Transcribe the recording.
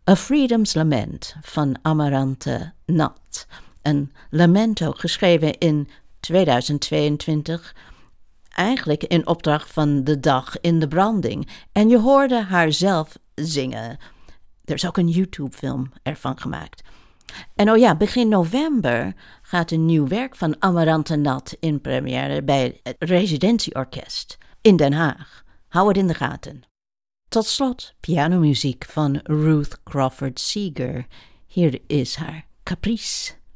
A Freedom's Lament van Amarante Nat. Een lamento geschreven in 2022, eigenlijk in opdracht van de dag in de branding. En je hoorde haar zelf zingen. Er is ook een YouTube-film ervan gemaakt. En oh ja, begin november gaat een nieuw werk van Amarante Nat in première bij het Residentieorkest in Den Haag. Hou het in de gaten. Tot slot pianomuziek van Ruth Crawford Seeger. Hier is haar Caprice.